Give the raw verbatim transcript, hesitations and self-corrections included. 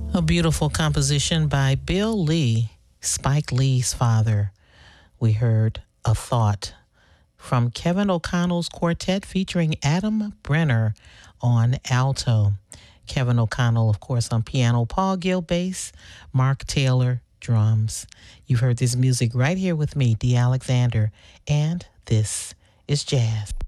A beautiful composition by Bill Lee, Spike Lee's father. We heard A Thought from Kevin O'Connell's quartet featuring Adam Brenner on alto. Kevin O'Connell, of course, on piano, Paul Gill bass, Mark Taylor drums. You've heard this music right here with me, Dee Alexander, and this is Jazz.